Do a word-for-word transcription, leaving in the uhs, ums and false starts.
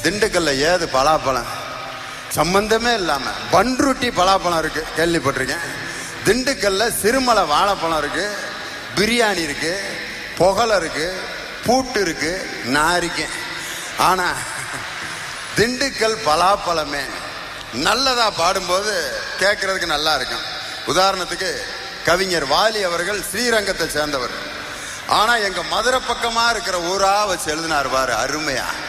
திண்டுக்கல்ல ஏது பலாப்பழம் சம்பந்தமே இல்லாம பன்ருட்டி பலாப்பழம் இருக்கு, கேள்விப்பட்டிருக்கேன். திண்டுக்கல்ல சிறுமலை வாழைப்பழம் இருக்கு, பிரியாணி இருக்கு, புகழ இருக்கு, பூட்டு இருக்கு, நான் இருக்கேன். ஆனா திண்டுக்கல் பலாப்பழமே நல்லதா பாடும்போது கேட்கறதுக்கு நல்லா இருக்கும். உதாரணத்துக்கு கவிஞர் வாலி அவர்கள் ஸ்ரீரங்கத்தை சேர்ந்தவர். ஆனா எங்க மதுரை பக்கமா இருக்கிற ஊரா வச்சு எழுதினார் பாரு, அருமையா.